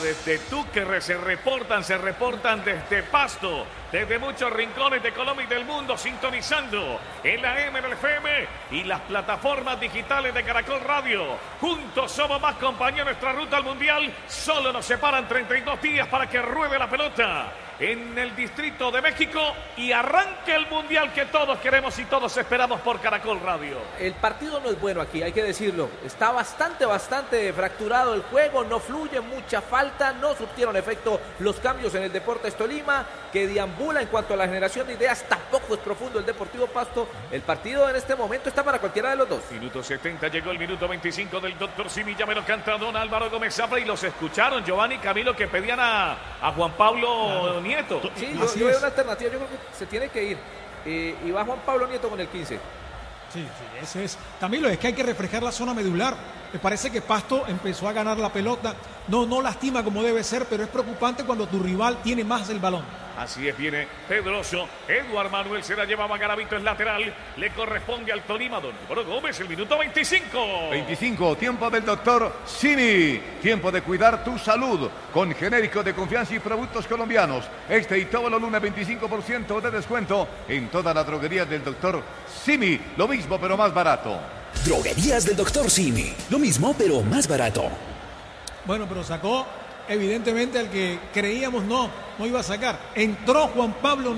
desde Túquerres, se reportan desde Pasto, desde muchos rincones de Colombia y del mundo, sintonizando en la M, en el FM y las plataformas digitales de Caracol Radio. Juntos somos más compañía, nuestra ruta al Mundial. Solo nos separan 32 días para que ruede la pelota en el Distrito de México y arranque el Mundial que todos queremos y todos esperamos por Caracol Radio. El partido no es bueno aquí, hay que decirlo. Está bastante fracturado el juego, no fluye, mucha falta, no surtieron efecto los cambios en el Deportes Tolima, que deambula en cuanto a la generación de ideas. Tampoco es profundo el Deportivo Pasto. El partido en este momento está para cualquiera de los dos. Minuto 70, llegó el minuto 25 del Dr. Simi, ya me lo canta don Álvaro Gómez Zafra y los escucharon, Giovanni y Camilo, que pedían a Juan Pablo Nieto. Sí, yo veo una alternativa, yo creo que se tiene que ir. Y va Juan Pablo Nieto con el 15. Sí, ese es. Camilo, es que hay que refrescar la zona medular. Me parece que Pasto empezó a ganar la pelota. No lastima como debe ser, pero es preocupante cuando tu rival tiene más el balón. Así es, viene Pedroso. Eduard Manuel se la llevaba Garavito, es lateral. Le corresponde al Tolima, don Álvaro Gómez, el minuto 25. 25, tiempo del doctor Simi. Tiempo de cuidar tu salud con genérico de confianza y productos colombianos. Este y todos los lunes 25% de descuento en toda la droguería del doctor Simi. Lo mismo pero más barato. Droguerías del doctor Simi. Lo mismo pero más barato. Bueno, pero sacó evidentemente al que creíamos no iba a sacar. Entró Juan Pablo